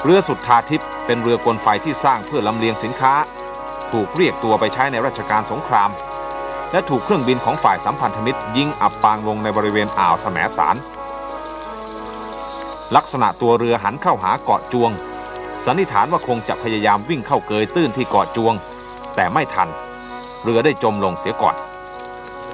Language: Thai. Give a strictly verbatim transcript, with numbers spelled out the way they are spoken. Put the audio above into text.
เรือสุทธาทิพย์เป็นเรือกลไฟที่สร้างเพื่อลำเลียงสินค้าถูกเรียกตัวไปใช้ในราชการสงครามและถูกเครื่องบินของฝ่ายสัมพันธมิตรยิงอับปางลงในบริเวณอ่าวแสมสารลักษณะตัวเรือหันเข้าหาเกาะจวงสันนิษฐานว่าคงจะพยายามวิ่งเข้าเกยตื้นที่เกาะจวงแต่ไม่ทันเรือได้จมลงเสียก่อน